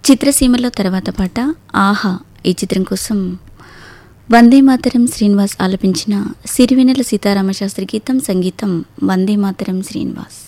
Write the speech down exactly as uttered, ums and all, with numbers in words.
చిత్రసీమలో తర్వాత పాట ఆహా ఈ చిత్రం కోసం వందే మాతరం శ్రీనివాస్ ఆలపించిన సిరివెన్నెల సీతారామశాస్త్రి గీతం, సంగీతం వందే మాతరం శ్రీనివాస్.